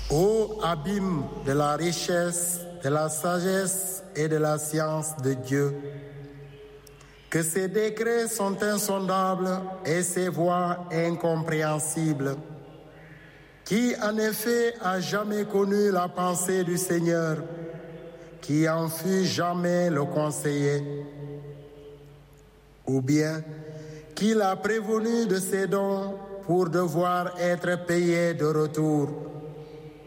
Ô abîme de la richesse, de la sagesse et de la science de Dieu, que ses décrets sont insondables et ses voies incompréhensibles. Qui en effet a jamais connu la pensée du Seigneur, qui en fut jamais le conseiller? Ou bien, qui l'a prévenu de ses dons pour devoir être payé de retour?